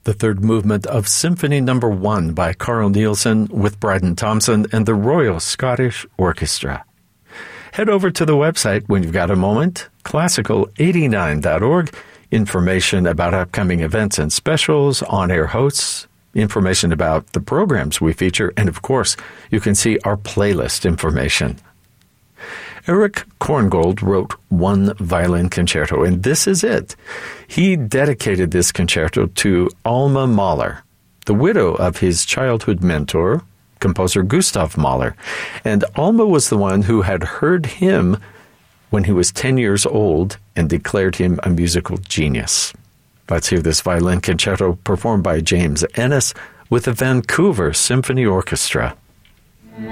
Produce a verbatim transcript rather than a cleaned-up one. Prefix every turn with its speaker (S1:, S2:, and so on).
S1: the third movement of Symphony Number One by Carl Nielsen with Bryden Thompson and the Royal Scottish Orchestra. Head over to the website when you've got a moment, classical eighty-nine dot org. Information about upcoming events and specials, on-air hosts, information about the programs we feature, and of course, you can see our playlist information. Eric Korngold wrote one violin concerto, and this is it. He dedicated this concerto to Alma Mahler, the widow of his childhood mentor, composer Gustav Mahler. And Alma was the one who had heard him when he was ten years old and declared him a musical genius. Let's hear this violin concerto performed by James Ennis with the Vancouver Symphony Orchestra.